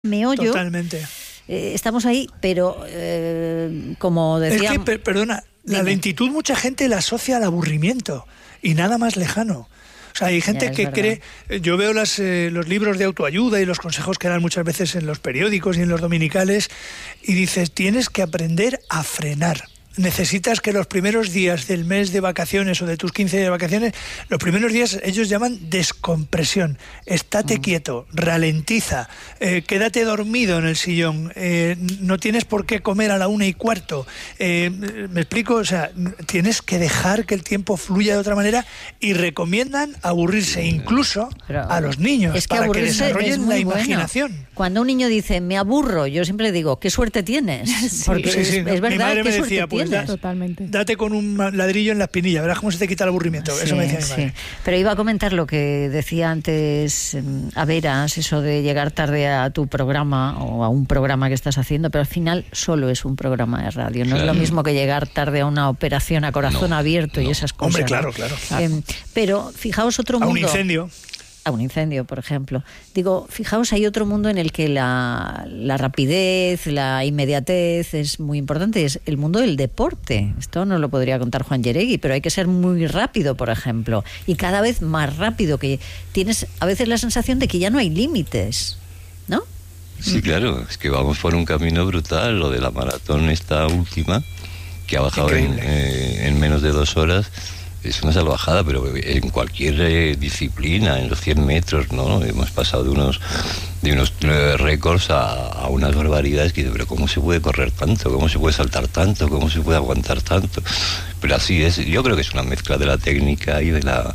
meollo. Totalmente. Estamos ahí, pero como decía... Es que, perdona, la lentitud mucha gente la asocia al aburrimiento y nada más lejano. O sea, hay gente que cree... Yo veo los libros de autoayuda y los consejos que dan muchas veces en los periódicos y en los dominicales y dices, tienes que aprender a frenar. Necesitas que los primeros días del mes de vacaciones o de tus 15 días de vacaciones, los primeros días ellos llaman descompresión. Estate quieto, ralentiza, quédate dormido en el sillón, no tienes por qué comer a la 1:15. ¿Me explico? O sea, tienes que dejar que el tiempo fluya de otra manera y recomiendan aburrirse incluso a los niños para que desarrollen la imaginación. Bueno. Cuando un niño dice, me aburro, yo siempre le digo, ¿qué suerte tienes? Porque es verdad, mi madre me decía, pues totalmente. Date con un ladrillo en la espinilla, verás cómo se te quita el aburrimiento. Eso me decía mi madre. Pero iba a comentar lo que decía antes Averas, eso de llegar tarde a tu programa o a un programa que estás haciendo, pero al final solo es un programa de radio. No es lo mismo que llegar tarde a una operación a corazón abierto y esas cosas. Hombre, claro. Pero fijaos otro mundo. A un incendio. A un incendio, por ejemplo. Digo, fijaos, hay otro mundo en el que la rapidez, la inmediatez es muy importante, es el mundo del deporte. Esto no lo podría contar Juan Yeregui, pero hay que ser muy rápido, por ejemplo, y cada vez más rápido, que tienes a veces la sensación de que ya no hay límites, ¿no? Sí, claro, es que vamos por un camino brutal. Lo de la maratón esta última, que ha bajado en menos de 2 horas, es una salvajada, pero en cualquier disciplina, en los 100 metros, ¿no? Hemos pasado de unos récords a unas barbaridades que, pero ¿cómo se puede correr tanto? ¿Cómo se puede saltar tanto? ¿Cómo se puede aguantar tanto? Pero así es, yo creo que es una mezcla de la técnica y de la...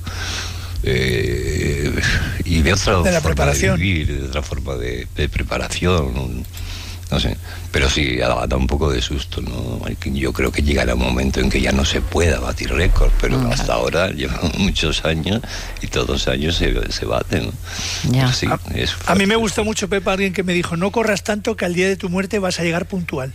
y de otra de la forma preparación. de vivir, de otra forma de preparación, no sé, pero sí, da un poco de susto, ¿no? Yo creo que llegará un momento en que ya no se pueda batir récord, pero hasta ahora llevan muchos años y todos los años se baten, ¿no? Ya. Sí, a mí me gustó mucho, Pepa, alguien que me dijo, no corras tanto que al día de tu muerte vas a llegar puntual.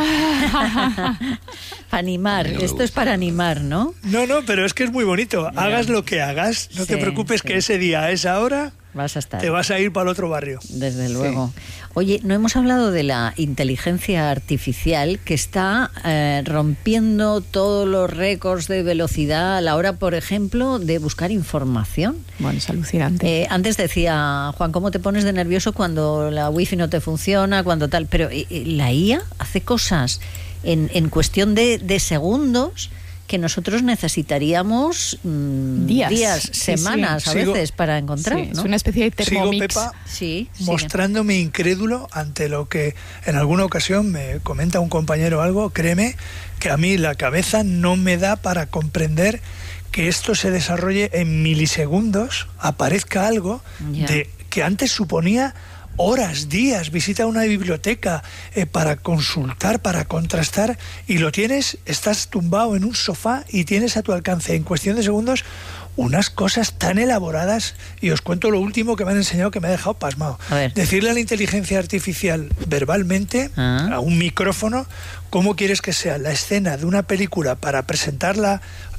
Para animar, esto es para animar, ¿no? No, pero es que es muy bonito. Hagas lo que hagas, no te preocupes que ese día, a esa hora... Vas a estar. Te vas a ir para el otro barrio. Desde luego. Oye, no hemos hablado de la inteligencia artificial que está rompiendo todos los récords de velocidad a la hora, por ejemplo, de buscar información. Bueno, es alucinante. Antes decía, Juan, ¿cómo te pones de nervioso cuando la wifi no te funciona, cuando tal? Pero la IA hace cosas en cuestión de segundos que nosotros necesitaríamos días, semanas a veces para encontrar, ¿no? Es una especie de Thermomix. Sigo, Pepa, mostrándome incrédulo ante lo que en alguna ocasión me comenta un compañero algo. Créeme que a mí la cabeza no me da para comprender que esto se desarrolle en milisegundos, aparezca algo de que antes suponía horas, días, visita una biblioteca para consultar, para contrastar, y lo tienes, estás tumbado en un sofá y tienes a tu alcance en cuestión de segundos unas cosas tan elaboradas. Y os cuento lo último que me han enseñado que me ha dejado pasmado. Decirle a la inteligencia artificial verbalmente, a un micrófono, cómo quieres que sea la escena de una película para presentarla,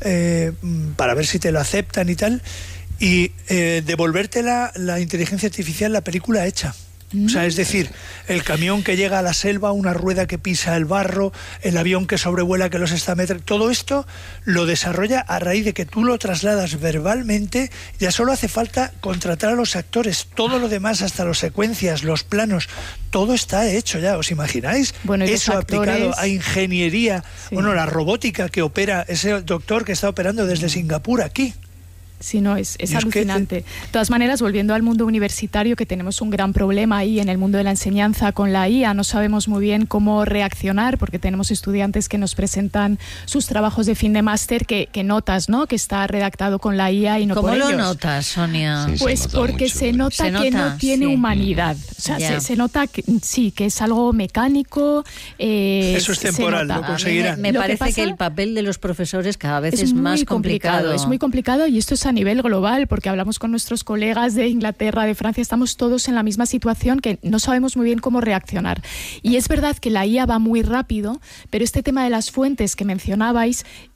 para ver si te lo aceptan y tal, y devolverte la inteligencia artificial la película hecha. O sea, es decir, el camión que llega a la selva, una rueda que pisa el barro, el avión que sobrevuela que los está metiendo, todo esto lo desarrolla a raíz de que tú lo trasladas verbalmente. Ya solo hace falta contratar a los actores, todo lo demás, hasta las secuencias, los planos, todo está hecho ya, ¿os imagináis? Bueno, eso aplicado a ingeniería, la robótica que opera, ese doctor que está operando desde Singapur aquí. Sí, no, es alucinante. De todas maneras, volviendo al mundo universitario, que tenemos un gran problema ahí en el mundo de la enseñanza con la IA, no sabemos muy bien cómo reaccionar, porque tenemos estudiantes que nos presentan sus trabajos de fin de máster que notas, ¿no?, que está redactado con la IA y no por ellos. ¿Cómo lo notas, Sonia? Pues porque se nota que no tiene humanidad. O sea, se nota que que es algo mecánico. Eso es temporal, lo conseguirán. Me parece que el papel de los profesores cada vez es más complicado. Es muy complicado, y esto es a nivel global, porque hablamos con nuestros colegas de Inglaterra, de Francia, estamos todos en la misma situación, que no sabemos muy bien cómo reaccionar. Y es verdad que la IA va muy rápido, pero este tema de las fuentes que mencionabais,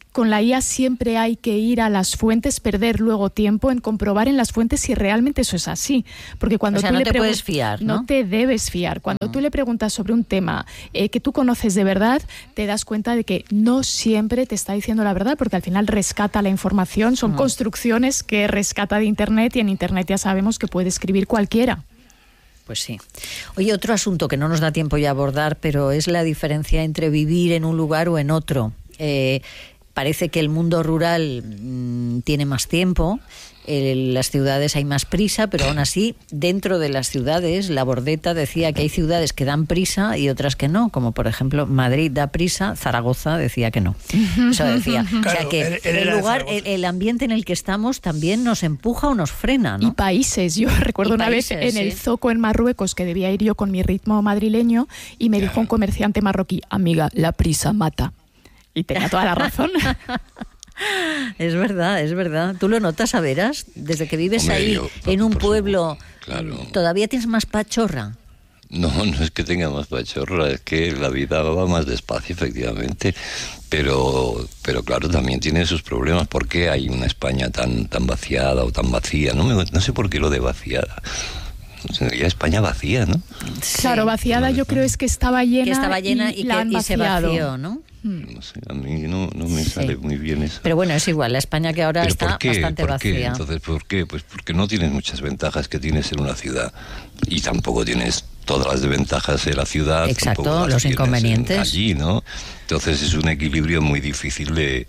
con la IA siempre hay que ir a las fuentes, perder luego tiempo en comprobar en las fuentes si realmente eso es así. Porque cuando tú no te puedes fiar, ¿no? No te debes fiar. Cuando tú le preguntas sobre un tema que tú conoces de verdad, te das cuenta de que no siempre te está diciendo la verdad, porque al final rescata la información, son construcciones que rescata de Internet, y en Internet ya sabemos que puede escribir cualquiera. Pues sí. Oye, otro asunto que no nos da tiempo ya a abordar, pero es la diferencia entre vivir en un lugar o en otro. Parece que el mundo rural tiene más tiempo, en las ciudades hay más prisa, pero aún así, dentro de las ciudades, la Bordeta decía que hay ciudades que dan prisa y otras que no, como por ejemplo Madrid da prisa, Zaragoza decía que no. Eso decía. Claro, o sea que el lugar, el ambiente en el que estamos también nos empuja o nos frena, ¿no? Y países. Yo recuerdo una vez en el Zoco en Marruecos, que debía ir yo con mi ritmo madrileño, y me dijo un comerciante marroquí: amiga, la prisa mata. Y tenía toda la razón. Es verdad, es verdad. ¿Tú lo notas, a veras? Desde que vives ahí, en un pueblo, claro. ¿Todavía tienes más pachorra? No es que tenga más pachorra, es que la vida va más despacio, efectivamente. Pero claro, también tiene sus problemas. ¿Por qué hay una España tan vaciada o tan vacía? No sé por qué lo de vaciada. Sería España vacía, ¿no? Claro, vaciada yo creo es que estaba llena, y se vació, ¿no? No sé, a mí no me sale muy bien eso. Pero bueno, es igual, la España que ahora está bastante vacía. Entonces, ¿por qué? Pues porque no tienes muchas ventajas que tienes en una ciudad, y tampoco tienes todas las desventajas de la ciudad. Exacto, los inconvenientes. Allí, ¿no? Entonces es un equilibrio muy difícil de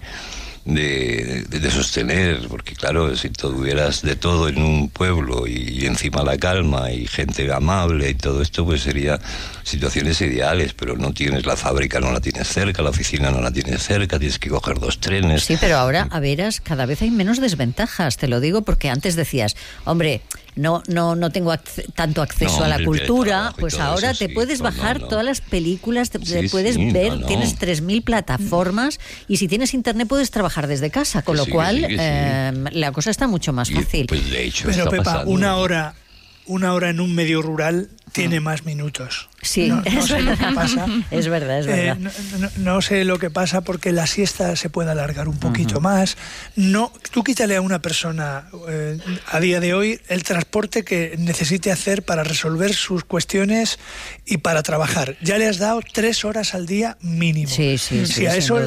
sostener, porque claro, si tuvieras de todo en un pueblo y encima la calma y gente amable y todo esto, pues sería situaciones ideales, pero no tienes la fábrica, no la tienes cerca, la oficina no la tienes cerca, tienes que coger 2 trenes. Sí, pero ahora, a veras, cada vez hay menos desventajas, te lo digo, porque antes decías, hombre, no tengo tanto acceso a la cultura, pues ahora te puedes bajar todas las películas, te puedes ver, tienes 3.000 plataformas, y si tienes internet puedes trabajar desde casa, con lo cual la cosa está mucho más fácil. Pues de hecho, pero Pepa, pasando. una hora en un medio rural tiene más minutos. Sí, no sé lo que pasa. Es verdad. No sé lo que pasa, porque la siesta se puede alargar un poquito más. Tú quítale a una persona a día de hoy el transporte que necesite hacer para resolver sus cuestiones y para trabajar. Ya le has dado 3 horas al día mínimo. Sí, si a eso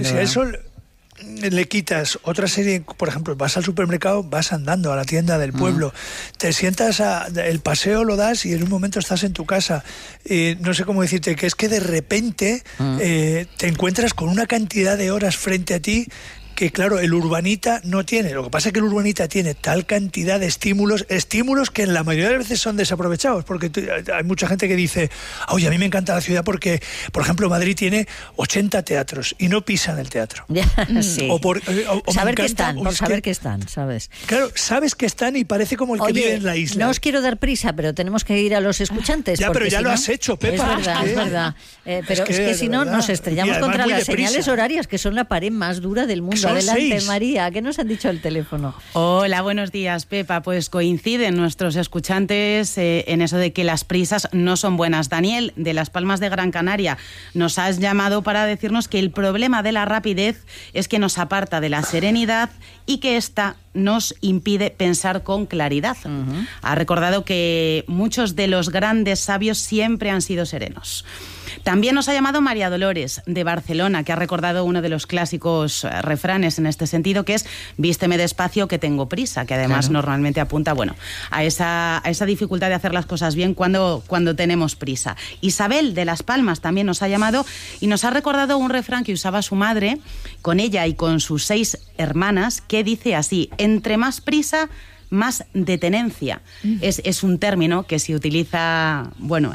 le quitas otra serie, por ejemplo, vas al supermercado, vas andando a la tienda del pueblo, te sientas, el paseo lo das y en un momento estás en tu casa. No sé cómo decirte, que es que de repente te encuentras con una cantidad de horas frente a ti que, claro, el urbanita no tiene. Lo que pasa es que el urbanita tiene tal cantidad de estímulos que en la mayoría de veces son desaprovechados, porque hay mucha gente que dice, oye, a mí me encanta la ciudad porque, por ejemplo, Madrid tiene 80 teatros y no pisan el teatro. Sí. O saber que están, saber que están, ¿sabes? Claro, sabes que están y parece como el que vive en la isla. No os quiero dar prisa, pero tenemos que ir a los escuchantes. Ya, pero ya lo has hecho, Pepa. Es verdad. Pero es que si no, nos estrellamos contra las señales horarias, que son la pared más dura del mundo. Adelante, 6. María, ¿qué nos han dicho el teléfono? Hola, buenos días, Pepa. Pues coinciden nuestros escuchantes en eso de que las prisas no son buenas. Daniel, de Las Palmas de Gran Canaria, nos has llamado para decirnos que el problema de la rapidez es que nos aparta de la serenidad y que esta nos impide pensar con claridad. Ha recordado que muchos de los grandes sabios siempre han sido serenos. También nos ha llamado María Dolores, de Barcelona, que ha recordado uno de los clásicos refranes en este sentido, que es vísteme despacio que tengo prisa, que además normalmente apunta a esa dificultad de hacer las cosas bien cuando tenemos prisa. Isabel, de Las Palmas, también nos ha llamado y nos ha recordado un refrán que usaba su madre con ella y con sus 6 hermanas, que dice así: entre más prisa, más detenencia. Es un término que se utiliza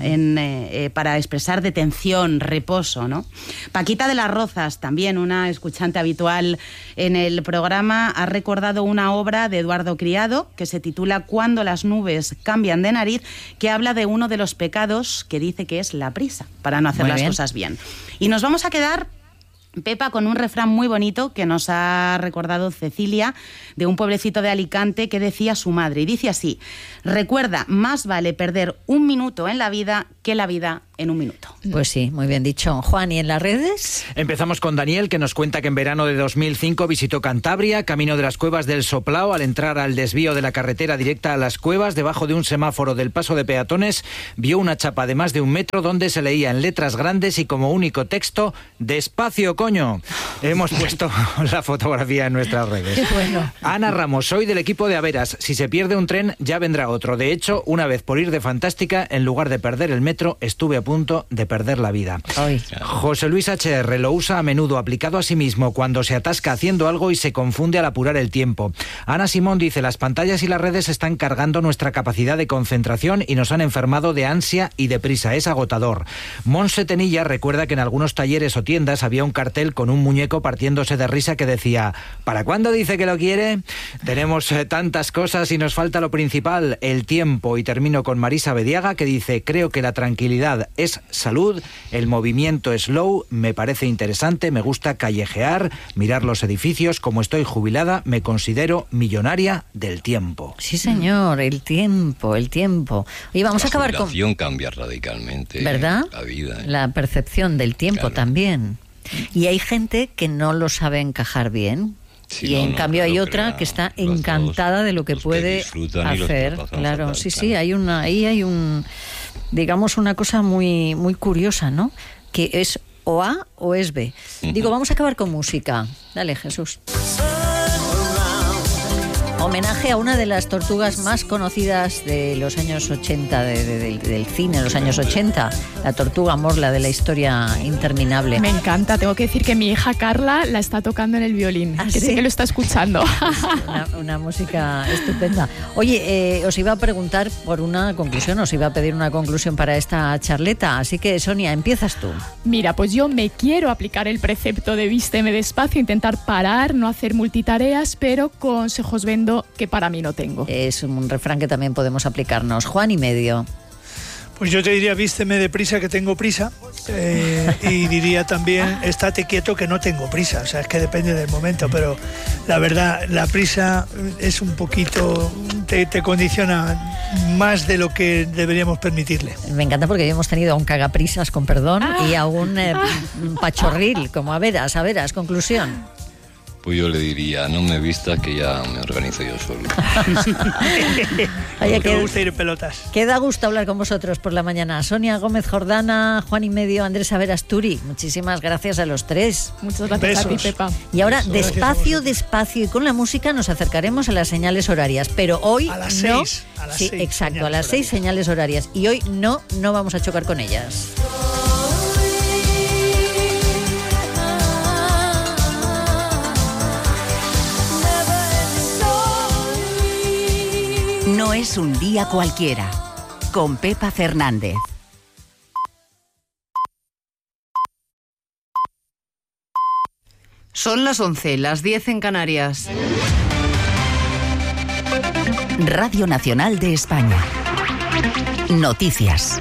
para expresar detención, reposo, ¿no? Paquita de las Rozas, también una escuchante habitual en el programa, ha recordado una obra de Eduardo Criado que se titula Cuando las nubes cambian de nariz, que habla de uno de los pecados que dice que es la prisa para no hacer las cosas bien. Y nos vamos a quedar, Pepa, con un refrán muy bonito que nos ha recordado Cecilia, de un pueblecito de Alicante, que decía su madre, y dice así: recuerda, más vale perder un minuto en la vida que la vida en un minuto. Pues sí, muy bien dicho. Juan, ¿y en las redes? Empezamos con Daniel, que nos cuenta que en verano de 2005 visitó Cantabria, camino de las Cuevas del Soplao. Al entrar al desvío de la carretera directa a las cuevas, debajo de un semáforo del paso de peatones, vio una chapa de más de 1 metro donde se leía en letras grandes y como único texto: «Despacio, coño». Hemos puesto la fotografía en nuestras redes. Qué bueno. Ana Ramos, soy del equipo de Averas. Si se pierde un tren, ya vendrá otro. De hecho, una vez por ir de fantástica, en lugar de perder el metro, estuve a punto de perder la vida. Ay. José Luis HR lo usa a menudo, aplicado a sí mismo, cuando se atasca haciendo algo y se confunde al apurar el tiempo. Ana Simón dice: las pantallas y las redes están cargando nuestra capacidad de concentración y nos han enfermado de ansia y de prisa. Es agotador. Monse Tenilla recuerda que en algunos talleres o tiendas había un cartel con un muñeco partiéndose de risa que decía: ¿para cuándo dice que lo quiere? Tenemos tantas cosas y nos falta lo principal, el tiempo. Y termino con Marisa Bediaga, que dice: creo que la tranquilidad es salud, el movimiento slow me parece interesante, me gusta callejear, mirar los edificios. Como estoy jubilada, me considero millonaria del tiempo. Sí, señor, el tiempo. Oye, vamos a acabar con... La jubilación cambia radicalmente, ¿verdad? La vida. La percepción del tiempo, claro, también. Y hay gente que no lo sabe encajar bien. Sí, y en cambio hay otra que está encantada de lo que puede hacer. Claro, sí, hay digamos una cosa muy, muy curiosa, ¿no? Que es o A o es B. Digo, vamos a acabar con música. Dale, Jesús. Homenaje a una de las tortugas más conocidas de los años 80, del cine, de los años 80, la tortuga Morla, de la historia interminable. Me encanta, tengo que decir que mi hija Carla la está tocando en el violín, que sí que lo está escuchando. Una música estupenda. Oye, os iba a preguntar por una conclusión, os iba a pedir una conclusión para esta charleta, así que Sonia, empiezas tú. Mira, pues yo me quiero aplicar el precepto de vísteme despacio, intentar parar, no hacer multitareas, pero consejos vendo que para mí no tengo. Es un refrán que también podemos aplicarnos. Juan y medio. Pues yo te diría: vísteme deprisa que tengo prisa, y diría también: estate quieto que no tengo prisa. O sea, es que depende del momento, pero la verdad, la prisa es un poquito, te condiciona más de lo que deberíamos permitirle. Me encanta porque hoy hemos tenido a un cagaprisas, con perdón, y a un pachorril, como Averas. Conclusión. Pues yo le diría: no me vistas, que ya me organizo yo solo. Oye, que me gusta ir en pelotas. Que da gusto hablar con vosotros por la mañana. Sonia Gómez Jordana, Juan y medio, Andrés Averas Turi. Muchísimas gracias a los tres. Muchas gracias. Besos a ti, Pepa. Y ahora, despacio, y con la música nos acercaremos a las señales horarias. Pero hoy a las no. 6. A las sí, 6 exacto, a las 6 señales horarias. Y hoy no vamos a chocar con ellas. No es un día cualquiera, con Pepa Fernández. Son las 11, las 10 en Canarias. Radio Nacional de España. Noticias.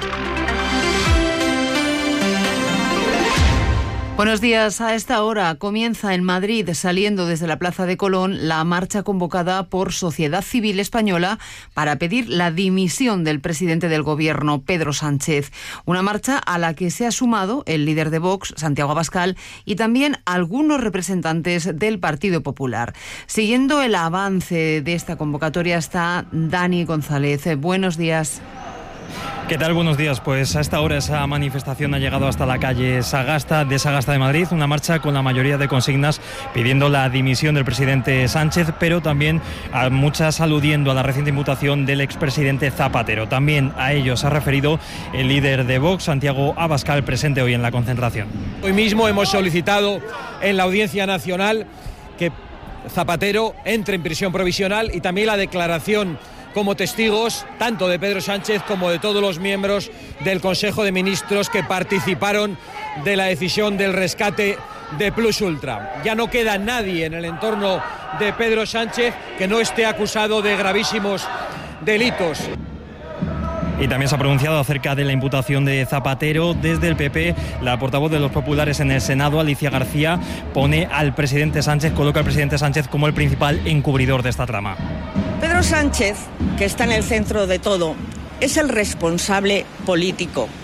Buenos días. A esta hora comienza en Madrid, saliendo desde la Plaza de Colón, la marcha convocada por Sociedad Civil Española para pedir la dimisión del presidente del Gobierno, Pedro Sánchez. Una marcha a la que se ha sumado el líder de Vox, Santiago Abascal, y también algunos representantes del Partido Popular. Siguiendo el avance de esta convocatoria está Dani González. Buenos días. ¿Qué tal? Buenos días. Pues a esta hora esa manifestación ha llegado hasta la calle Sagasta de Madrid, una marcha con la mayoría de consignas pidiendo la dimisión del presidente Sánchez, pero también a muchas aludiendo a la reciente imputación del expresidente Zapatero. También a ello se ha referido el líder de Vox, Santiago Abascal, presente hoy en la concentración. Hoy mismo hemos solicitado en la Audiencia Nacional que Zapatero entre en prisión provisional y también la declaración como testigos tanto de Pedro Sánchez como de todos los miembros del Consejo de Ministros que participaron de la decisión del rescate de Plus Ultra. Ya no queda nadie en el entorno de Pedro Sánchez que no esté acusado de gravísimos delitos. Y también se ha pronunciado acerca de la imputación de Zapatero desde el PP. La portavoz de los populares en el Senado, Alicia García, coloca al presidente Sánchez como el principal encubridor de esta trama. Pedro Sánchez, que está en el centro de todo, es el responsable político.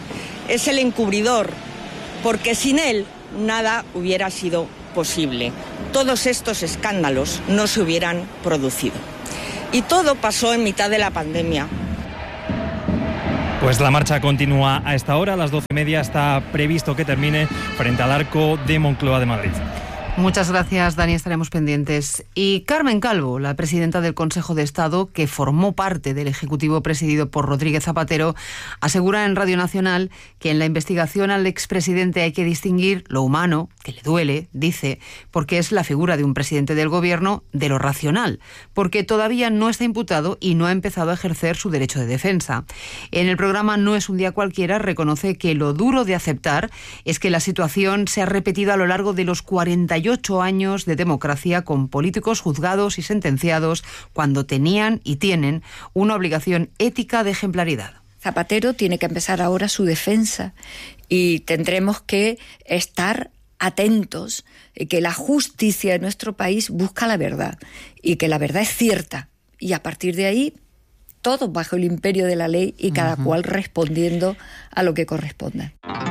es el encubridor, porque sin él nada hubiera sido posible. Todos estos escándalos no se hubieran producido. Y todo pasó en mitad de la pandemia. Pues la marcha continúa a esta hora, a las 12:30 está previsto que termine frente al Arco de Moncloa de Madrid. Muchas gracias, Dani, estaremos pendientes. Y Carmen Calvo, la presidenta del Consejo de Estado, que formó parte del Ejecutivo presidido por Rodríguez Zapatero, asegura en Radio Nacional que en la investigación al expresidente hay que distinguir lo humano, que le duele, dice, porque es la figura de un presidente del Gobierno, de lo racional, porque todavía no está imputado y no ha empezado a ejercer su derecho de defensa. En el programa No es un día cualquiera reconoce que lo duro de aceptar es que la situación se ha repetido a lo largo de los 48 años de democracia con políticos juzgados y sentenciados cuando tenían y tienen una obligación ética de ejemplaridad. Zapatero tiene que empezar ahora su defensa y tendremos que estar atentos que la justicia de nuestro país busca la verdad y que la verdad es cierta y a partir de ahí todos bajo el imperio de la ley y cada cual respondiendo a lo que corresponda.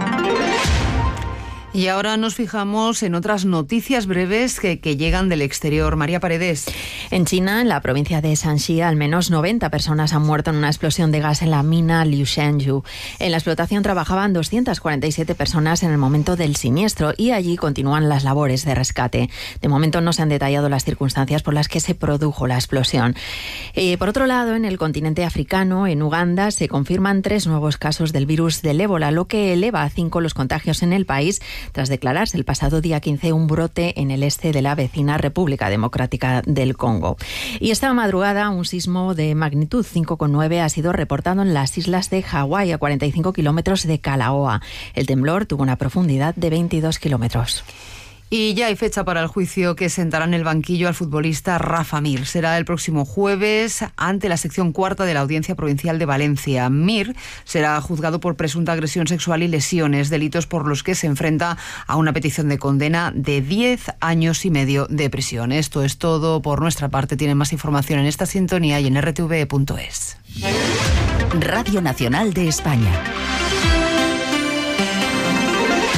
Y ahora nos fijamos en otras noticias breves que llegan del exterior. María Paredes. En China, en la provincia de Shanxi, al menos 90 personas han muerto en una explosión de gas en la mina Liushenyu. En la explotación trabajaban 247 personas en el momento del siniestro y allí continúan las labores de rescate. De momento no se han detallado las circunstancias por las que se produjo la explosión. Por otro lado, en el continente africano, en Uganda, se confirman 3 nuevos casos del virus del ébola, lo que eleva a 5 los contagios en el país, tras declararse el pasado día 15 un brote en el este de la vecina República Democrática del Congo. Y esta madrugada un sismo de magnitud 5,9 ha sido reportado en las islas de Hawái, a 45 kilómetros de Kalaoa. El temblor tuvo una profundidad de 22 kilómetros. Y ya hay fecha para el juicio que sentará en el banquillo al futbolista Rafa Mir. Será el próximo jueves ante la sección cuarta de la Audiencia Provincial de Valencia. Mir será juzgado por presunta agresión sexual y lesiones, delitos por los que se enfrenta a una petición de condena de 10 años y medio de prisión. Esto es todo por nuestra parte. Tienen más información en esta sintonía y en rtv.es. Radio Nacional de España.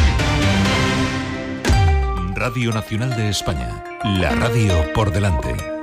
Radio Nacional de España, la radio por delante.